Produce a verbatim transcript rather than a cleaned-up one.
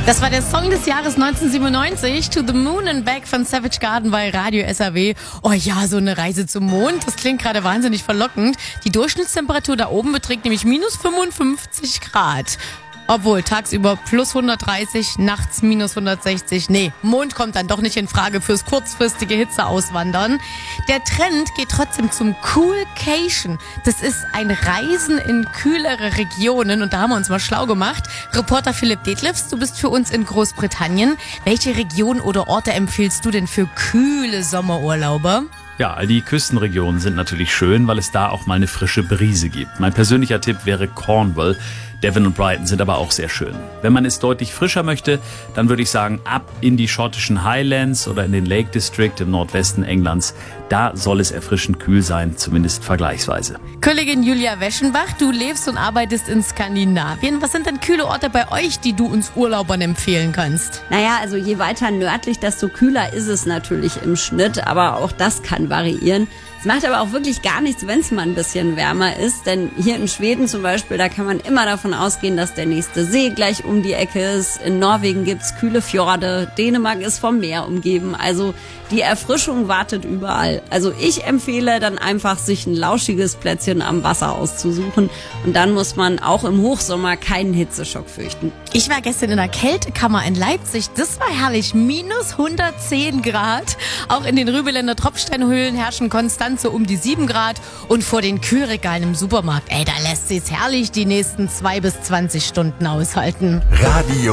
Das war der Song des Jahres neunzehnhundertsiebenundneunzig, To the Moon and Back von Savage Garden bei Radio S R W. Oh ja, so eine Reise zum Mond, das klingt gerade wahnsinnig verlockend. Die Durchschnittstemperatur da oben beträgt nämlich minus fünfundfünfzig Grad. Obwohl, tagsüber plus hundertdreißig, nachts minus hundertsechzig. Nee, Mond kommt dann doch nicht in Frage fürs kurzfristige Hitzeauswandern. Der Trend geht trotzdem zum Coolcation. Das ist ein Reisen in kühlere Regionen und da haben wir uns mal schlau gemacht. Reporter Philipp Detlefs, du bist für uns in Großbritannien. Welche Region oder Orte empfiehlst du denn für kühle Sommerurlaube? Ja, all die Küstenregionen sind natürlich schön, weil es da auch mal eine frische Brise gibt. Mein persönlicher Tipp wäre Cornwall. Devon und Brighton sind aber auch sehr schön. Wenn man es deutlich frischer möchte, dann würde ich sagen, ab in die schottischen Highlands oder in den Lake District im Nordwesten Englands. Da soll es erfrischend kühl sein, zumindest vergleichsweise. Kollegin Julia Weschenbach, du lebst und arbeitest in Skandinavien. Was sind denn kühle Orte bei euch, die du uns Urlaubern empfehlen kannst? Naja, also je weiter nördlich, desto kühler ist es natürlich im Schnitt, aber auch das kann variieren. Es macht aber auch wirklich gar nichts, wenn es mal ein bisschen wärmer ist, denn hier in Schweden zum Beispiel, da kann man immer davon ausgehen, dass der nächste See gleich um die Ecke ist. In Norwegen gibt's kühle Fjorde, Dänemark ist vom Meer umgeben, also die Erfrischung wartet überall. Also ich empfehle dann einfach, sich ein lauschiges Plätzchen am Wasser auszusuchen und dann muss man auch im Hochsommer keinen Hitzeschock fürchten. Ich war gestern in der Kältekammer in Leipzig, das war herrlich, minus hundertzehn Grad. Auch in den Rübeländer Tropfsteinhöhlen herrschen konstant so um die sieben Grad und vor den Kühlregalen im Supermarkt, ey, da lässt sich's herrlich die nächsten zwei bis zwanzig Stunden aushalten. Radio